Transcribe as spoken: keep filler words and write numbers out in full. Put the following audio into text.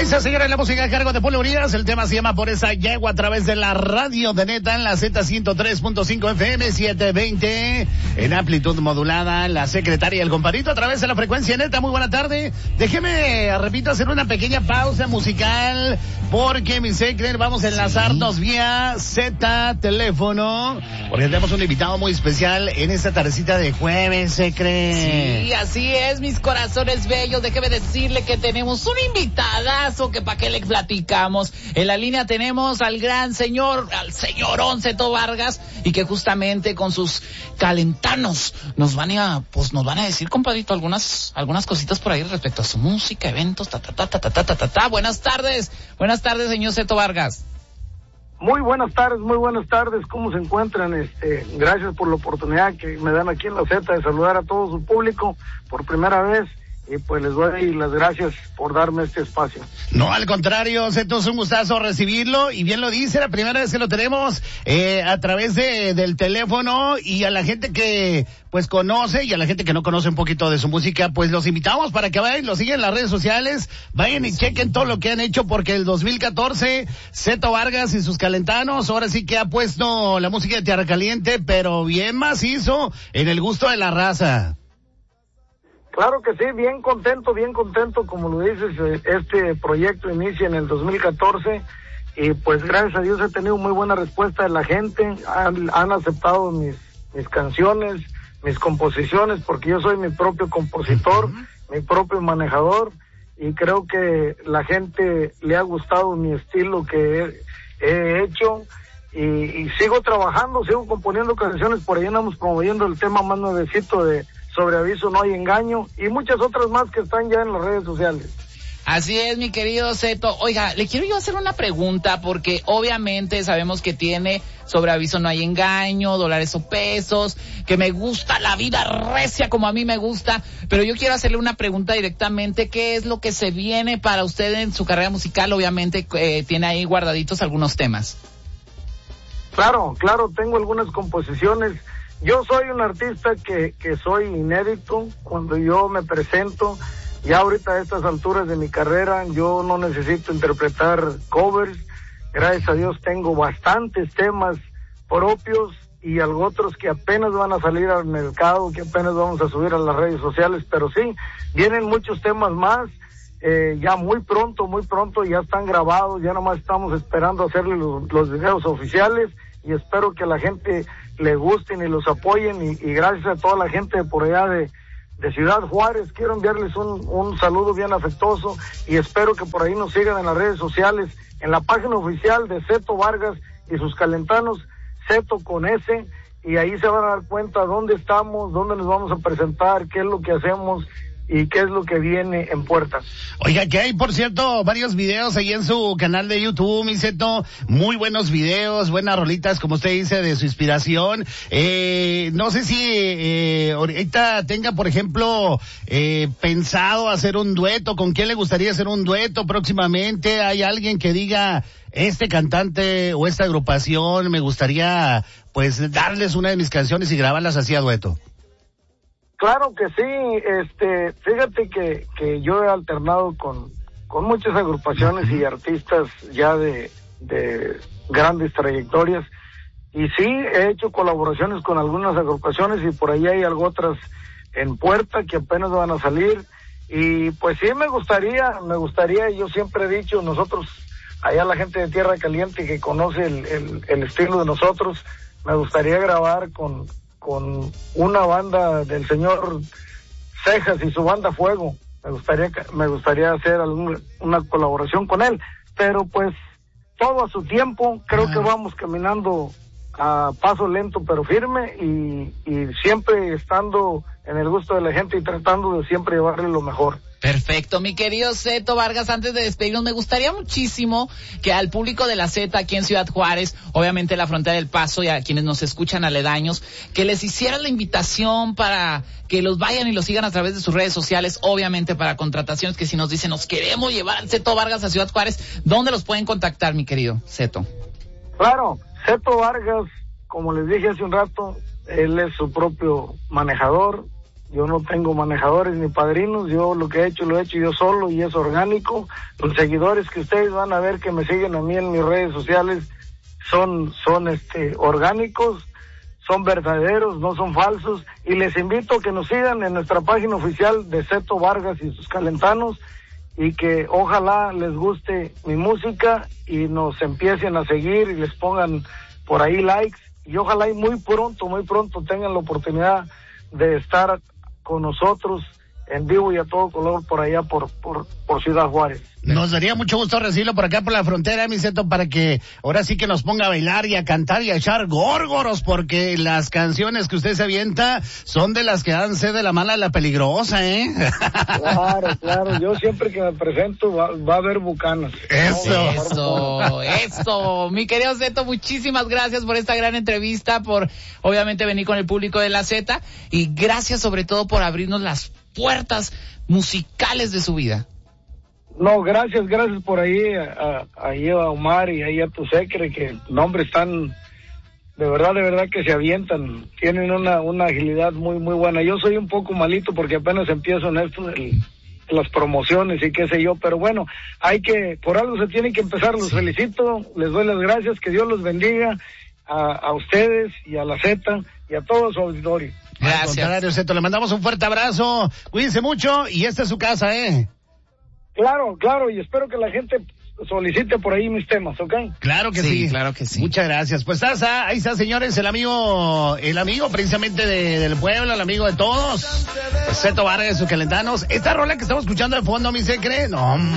Ahí se señora la música a cargo de Polo Urias. El tema se llama Por esa yegua a través de la radio de Neta en la Z ciento tres punto cinco F M setecientos veinte en amplitud modulada. La secretaria, el compadrito a través de la frecuencia Neta. Muy buena tarde. Déjeme, repito, hacer una pequeña pausa musical porque, mi secret, vamos a enlazarnos sí. vía Z teléfono porque tenemos un invitado muy especial en esta tardecita de jueves, secret. Sí, así es, mis corazones bellos. Déjeme decirle que tenemos un invitadazo que para qué le platicamos. En la línea tenemos al gran señor, al señorón Zeto Vargas, y que justamente con sus calentanos nos van a, pues nos van a decir, compadrito, algunas, algunas cositas por ahí respecto a su música, eventos, ta, ta, ta, ta, ta, ta, ta, ta, ta. Buenas tardes, buenas tardes, señor Zeto Vargas. Muy buenas tardes, muy buenas tardes, ¿cómo se encuentran? Este, gracias por la oportunidad que me dan aquí en la Z de saludar a todo su público por primera vez. Y pues les doy las gracias por darme este espacio. No, al contrario, Zeto, es un gustazo recibirlo, y bien lo dice, la primera vez que lo tenemos eh, a través de del teléfono, y a la gente que pues conoce y a la gente que no conoce un poquito de su música, pues los invitamos para que vayan, lo sigan en las redes sociales, vayan y chequen todo lo que han hecho, porque el dos mil catorce Zeto Vargas y sus calentanos ahora sí que ha puesto la música de Tierra Caliente, pero bien macizo en el gusto de la raza. Claro que sí, bien contento, bien contento, como lo dices, este proyecto inicia en el dos mil catorce y pues gracias a Dios he tenido muy buena respuesta de la gente, han, han aceptado mis, mis canciones, mis composiciones, porque yo soy mi propio compositor, uh-huh. mi propio manejador, y creo que la gente le ha gustado mi estilo que he, he hecho, y, y sigo trabajando, sigo componiendo canciones, por ahí andamos promoviendo el tema más nuevecito de Sobre Aviso No Hay Engaño, y muchas otras más que están ya en las redes sociales. Así es, mi querido Zeto. Oiga, le quiero yo hacer una pregunta, porque obviamente sabemos que tiene Sobre Aviso No Hay Engaño, Dólares o Pesos, que me gusta la vida recia como a mí me gusta, pero yo quiero hacerle una pregunta directamente. ¿Qué es lo que se viene para usted en su carrera musical? Obviamente eh, tiene ahí guardaditos algunos temas. Claro, claro, tengo algunas composiciones. Yo soy un artista que, que soy inédito. Cuando yo me presento, ya ahorita a estas alturas de mi carrera, yo no necesito interpretar covers. Gracias a Dios tengo bastantes temas propios y algo otros que apenas van a salir al mercado, que apenas vamos a subir a las redes sociales, pero sí, vienen muchos temas más, eh, ya muy pronto, muy pronto, ya están grabados, ya nomás estamos esperando hacerle los, los videos oficiales, y espero que a la gente le gusten y los apoyen, y, y gracias a toda la gente de por allá de, de Ciudad Juárez, quiero enviarles un, un saludo bien afectuoso, y espero que por ahí nos sigan en las redes sociales, en la página oficial de Zeto Vargas y sus calentanos, Zeto con S, y ahí se van a dar cuenta dónde estamos, dónde nos vamos a presentar, qué es lo que hacemos y qué es lo que viene en puerta. Oiga, que hay, por cierto, varios videos ahí en su canal de YouTube, mi Zeto, muy buenos videos, buenas rolitas, como usted dice, de su inspiración. Eh, no sé si eh, ahorita tenga, por ejemplo, eh, pensado hacer un dueto. ¿Con quién le gustaría hacer un dueto próximamente? ¿Hay alguien que diga, este cantante o esta agrupación me gustaría, pues, darles una de mis canciones y grabarlas así a dueto? Claro que sí, este, fíjate que, que yo he alternado con, con muchas agrupaciones y artistas ya de, de grandes trayectorias, y sí, he hecho colaboraciones con algunas agrupaciones, y por ahí hay algo otras en puerta que apenas van a salir, y pues sí me gustaría, me gustaría, yo siempre he dicho, nosotros, allá la gente de Tierra Caliente que conoce el, el, el estilo de nosotros, me gustaría grabar con con una banda del señor Cejas y su banda Fuego. Me gustaría me gustaría hacer alguna, una colaboración con él, pero pues todo a su tiempo. Creo que vamos caminando a paso lento pero firme, y, y siempre estando en el gusto de la gente y tratando de siempre llevarle lo mejor. Perfecto, mi querido Zeto Vargas, antes de despedirnos, me gustaría muchísimo que al público de la Z aquí en Ciudad Juárez, obviamente la frontera del Paso, y a quienes nos escuchan aledaños, que les hicieran la invitación para que los vayan y los sigan a través de sus redes sociales, obviamente para contrataciones, que si nos dicen, nos queremos llevar al Zeto Vargas a Ciudad Juárez, ¿dónde los pueden contactar, mi querido Zeto? Claro, Zeto Vargas, como les dije hace un rato, él es su propio manejador. yo no tengo manejadores ni padrinos, yo lo que he hecho lo he hecho yo solo y es orgánico. Los seguidores que ustedes van a ver que me siguen a mí en mis redes sociales son, son este, orgánicos, son verdaderos, no son falsos, y les invito a que nos sigan en nuestra página oficial de Zeto Vargas y sus Calentanos, y que ojalá les guste mi música y nos empiecen a seguir y les pongan por ahí likes, y ojalá y muy pronto, muy pronto tengan la oportunidad de estar con nosotros en vivo y a todo color por allá por por por Ciudad Juárez. Nos daría mucho gusto recibirlo por acá por la frontera, mi Zeto, para que ahora sí que nos ponga a bailar y a cantar y a echar górgoros, porque las canciones que usted se avienta son de las que dan sed de la mala a la peligrosa, ¿eh? Claro, claro, yo siempre que me presento va, va a haber bucanas. Eso. Eso, eso. Mi querido Zeto, muchísimas gracias por esta gran entrevista, por obviamente venir con el público de la Z, y gracias sobre todo por abrirnos las puertas musicales de su vida. No, gracias, gracias por ahí, a, ahí a Omar y ahí a tu secre, que nombres están, de verdad, de verdad que se avientan, tienen una, una agilidad muy, muy buena. Yo soy un poco malito porque apenas empiezo en esto de las promociones y qué sé yo, pero bueno, hay que, por algo se tiene que empezar. Los felicito, les doy las gracias, que Dios los bendiga a, a ustedes y a la Z y a todo su auditorio. Gracias. Al contrario, Zeto, le mandamos un fuerte abrazo, cuídense mucho, y esta es su casa, ¿eh? Claro, claro, y espero que la gente solicite por ahí mis temas, ¿ok? Claro que Sí, sí. claro que sí. Muchas gracias. Pues ahí está, ahí está, señores, el amigo, el amigo precisamente de, del pueblo, el amigo de todos, Zeto Vargas, sus Calentanos. Esta rola que estamos escuchando de fondo, mi secre, no,